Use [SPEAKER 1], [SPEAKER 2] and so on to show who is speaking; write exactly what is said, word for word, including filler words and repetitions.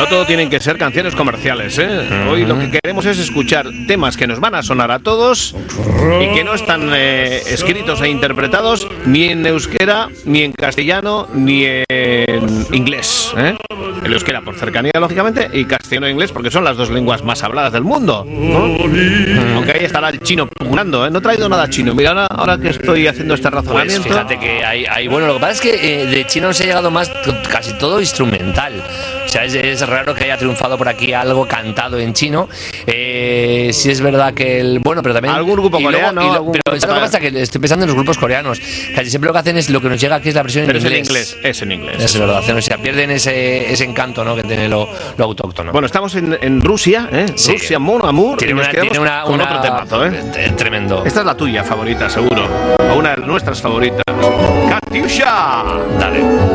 [SPEAKER 1] No todo tienen que ser canciones comerciales, ¿eh? Hoy lo que queremos es escuchar temas que nos van a sonar a todos y que no están eh, escritos e interpretados ni en euskera, ni en castellano, ni en inglés, ¿eh? El euskera por cercanía, lógicamente, y castellano e inglés porque son las dos lenguas más habladas del mundo, ¿no? Aunque ahí estará el chino pugnando, ¿eh? No he traído nada chino. Mira, ahora, ahora que estoy haciendo este razonamiento...
[SPEAKER 2] Pues fíjate que hay, hay... Bueno, lo que pasa es que eh, de chino nos ha llegado más casi todo instrumental. O sea, es, es raro que haya triunfado por aquí algo cantado en chino. Eh, sí es verdad que el... Bueno, pero también...
[SPEAKER 1] Algún grupo coreano...
[SPEAKER 2] Luego,
[SPEAKER 1] algún
[SPEAKER 2] pero
[SPEAKER 1] grupo
[SPEAKER 2] ¿sabes lo que pasa? Que estoy pensando en los grupos coreanos. Casi siempre lo que hacen es lo que nos llega aquí es la versión
[SPEAKER 1] pero
[SPEAKER 2] en inglés.
[SPEAKER 1] Pero es en inglés. Es en inglés.
[SPEAKER 2] Es verdad. O sea, pierden ese, ese encanto, ¿no? Que tiene lo, lo autóctono.
[SPEAKER 1] Bueno, estamos en, en Rusia, ¿eh?
[SPEAKER 2] Sí.
[SPEAKER 1] Rusia, Mon Amour.
[SPEAKER 2] Tiene una, tiene una,
[SPEAKER 1] con
[SPEAKER 2] una,
[SPEAKER 1] otro temazo, ¿eh?
[SPEAKER 2] Tremendo.
[SPEAKER 1] Esta es la tuya favorita, seguro. O una de nuestras favoritas. ¡Katyusha!
[SPEAKER 2] Dale.